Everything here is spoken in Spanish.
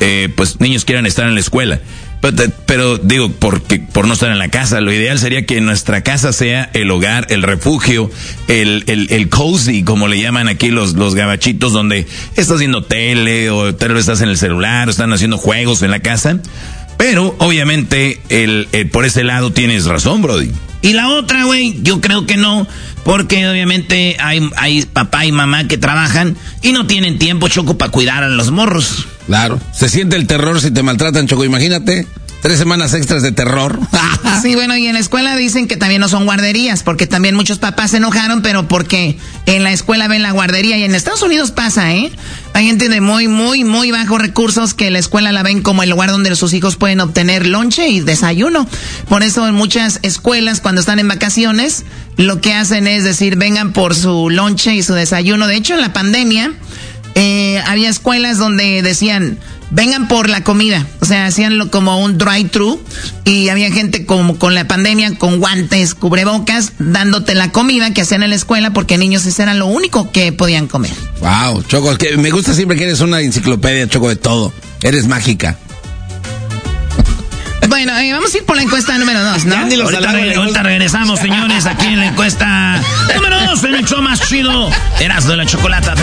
pues niños quieran estar en la escuela. Pero digo, por no estar en la casa, lo ideal sería que nuestra casa sea el hogar, el refugio, el cozy, como le llaman aquí los gabachitos, donde estás viendo tele o tal vez estás en el celular, o están haciendo juegos en la casa. Pero obviamente por ese lado tienes razón, Brody. Y la otra, güey, yo creo que no, porque obviamente hay papá y mamá que trabajan y no tienen tiempo, Choco, para cuidar a los morros. Claro, se siente el terror si te maltratan, Choco, imagínate, 3 semanas extras de terror. Sí, bueno, y en la escuela dicen que también no son guarderías, porque también muchos papás se enojaron, pero porque en la escuela ven la guardería, y en Estados Unidos pasa, ¿eh? Hay gente de muy, muy, muy bajos recursos que la escuela la ven como el lugar donde sus hijos pueden obtener lonche y desayuno. Por eso en muchas escuelas, cuando están en vacaciones, lo que hacen es decir, vengan por su lonche y su desayuno. De hecho, en la pandemia, había escuelas donde decían, vengan por la comida, o sea, hacíanlo como un drive-thru, y había gente como con la pandemia, con guantes, cubrebocas, dándote la comida que hacían en la escuela, porque niños ese era lo único que podían comer. Wow, Choco, que me gusta siempre que eres una enciclopedia, Choco, de todo. Eres mágica. Bueno, vamos a ir por la encuesta número 2, ¿no? Ahorita regresamos, señores, aquí en la encuesta número 2, en el show más chido, Erasmo de la Chocolata.